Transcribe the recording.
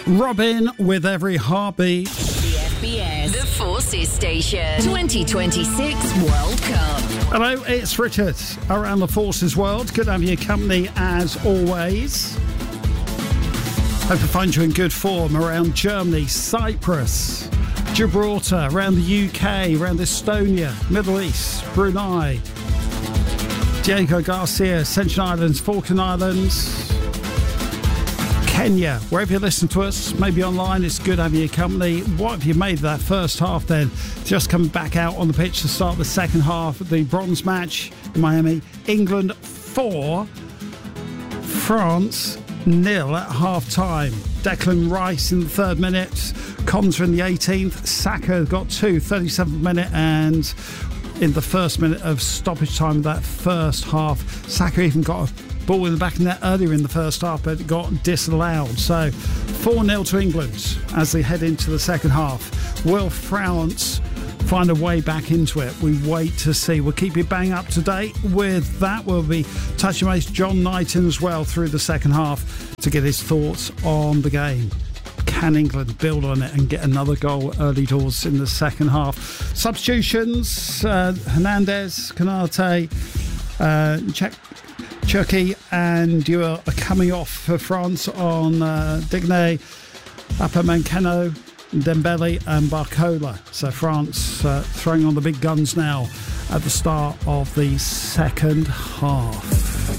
Robin with Every Heartbeat. The FBS, the Forces Station, 2026 World Cup. Hello, it's Richard around the Forces World. Good to have your company as always. Hope to find you in good form around Germany, Cyprus, Gibraltar, around the UK, around Estonia, Middle East, Brunei, Diego Garcia, Ascension Islands, Falkland Islands, Kenya, wherever you listen to us, maybe online. It's good having your company. What have you made of that first half then? Just coming back out on the pitch to start the second half of the bronze match in Miami. England 4, France 0 at half time. Declan Rice in the 3rd minute, Konsa in the 18th, Saka got 2, 37th minute, and in the 1st minute of stoppage time of that first half, Saka even got a ball in the back of net earlier in the first half, but it got disallowed. So 4-0 to England as they head into the second half. Will France find a way back into it? We wait to see. We'll keep you bang up to date with that. We'll be touching base John Knighton as well through the second half to get his thoughts on the game. Can England build on it and get another goal early doors in the second half? Substitutions, Hernandez, Konate, Chucky and you are coming off for France on Digne, Upamecano, Dembele and Barcola. So France throwing on the big guns now at the start of the second half.